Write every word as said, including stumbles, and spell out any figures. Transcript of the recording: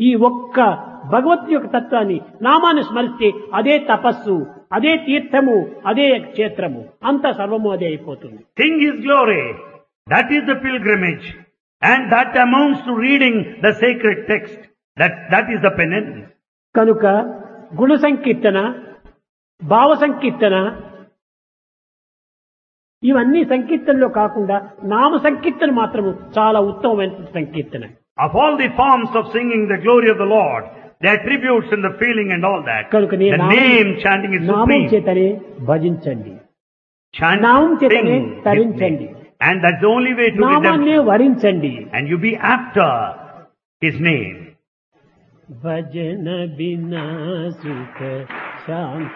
ఈ ఒక్క భగవత్ యొక్క తత్వాన్ని నామాన్ని స్మరిస్తే అదే తపస్సు, అదే తీర్థము, అదే క్షేత్రము, అంత సర్వము అదే అయిపోతుంది. Sing His glory. That is the pilgrimage. And that amounts to reading the sacred text. That, that is the penance. కనుక గుణ సంకీర్తన, భావ సంకీర్తన, ఇవన్నీ సంకీర్తనలో కాకుండా నామ సంకీర్తన మాత్రము చాలా ఉత్తమమైన సంకీర్తన. Of all the forms of singing the glory of the Lord, the attributes and the feeling and all that, కనుక the name chanting is నామం supreme. చేతనే భజించండి, Chant, నామం చేతనే sing His తరించండి, name. And that's the only way to నామాన్నే redemption. వరించండి. And you be after His name. భజన బినా సుఖ శాంతి